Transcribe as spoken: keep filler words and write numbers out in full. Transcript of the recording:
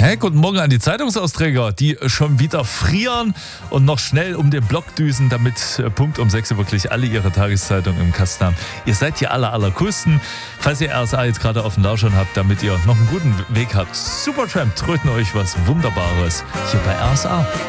Hey, guten Morgen an die Zeitungsausträger, die schon wieder frieren und noch schnell um den Block düsen, damit äh, Punkt um sechs Uhr wirklich alle ihre Tageszeitung im Kasten haben. Ihr seid die aller, allercoolsten. Falls ihr R S A jetzt gerade auf dem Lauschern habt, damit ihr noch einen guten Weg habt. Supertramp tröten euch was Wunderbares hier bei R S A.